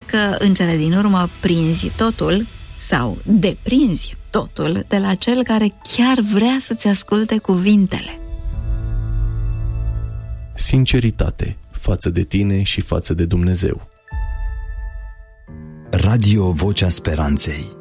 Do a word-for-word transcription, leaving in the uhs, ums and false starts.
că în cele din urmă prinzi totul sau deprinzi totul de la cel care chiar vrea să-ți asculte cuvintele. Sinceritate față de tine și față de Dumnezeu. Radio Vocea Speranței.